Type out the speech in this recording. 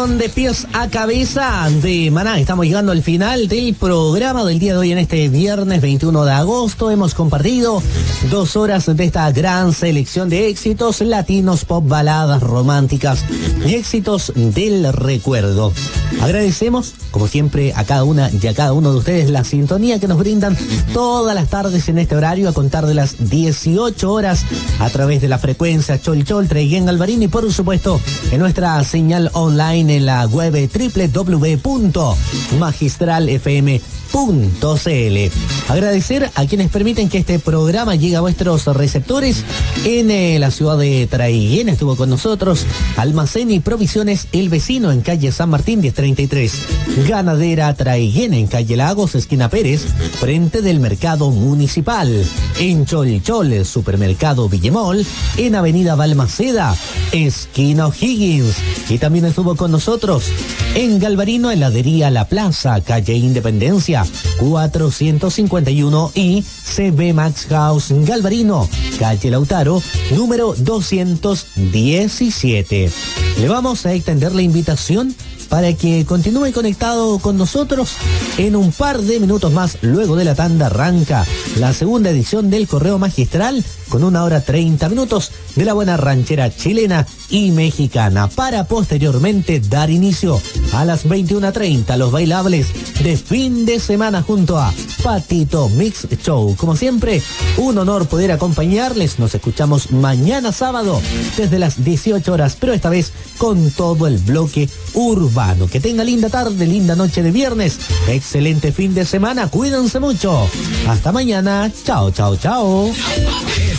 edición de Pies a Cabeza de Maná. Estamos llegando al final del programa del día de hoy en este viernes 21 de agosto. Hemos compartido 2 horas de esta gran selección de éxitos latinos, pop, baladas románticas y éxitos del recuerdo. Agradecemos, como siempre, a cada una y a cada uno de ustedes la sintonía que nos brindan todas las tardes en este horario a contar de las 18 horas a través de la frecuencia Chol Chol, Traiguén, Galvarín y por supuesto en nuestra señal online en la web www.magistralfm.cl. Agradecer a quienes permiten que este programa llegue a vuestros receptores en la ciudad de Traiguén. Estuvo con nosotros Almacén y Provisiones El Vecino en calle San Martín 1033. Ganadera Traiguén en calle Lagos, esquina Pérez, frente del mercado municipal. En Chol Chol, supermercado Villemol, en avenida Balmaceda, esquina O'Higgins. Y también estuvo con nosotros en Galvarino, heladería La Plaza, calle Independencia 451 y CB Max House Galvarino, calle Lautaro, número 217. Le vamos a extender la invitación para que continúe conectado con nosotros. En un par de minutos más, luego de la tanda, arranca la segunda edición del Correo Magistral con 1 hora 30 minutos de la buena ranchera chilena y mexicana, para posteriormente dar inicio a las 21:30 los bailables de fin de semana junto a Patito Mix Show. Como siempre, un honor poder acompañarles. Nos escuchamos mañana sábado desde las 18 horas, pero esta vez con todo el bloque urbano. Que tenga linda tarde, linda noche de viernes, excelente fin de semana, cuídense mucho. Hasta mañana, chao, chao, chao.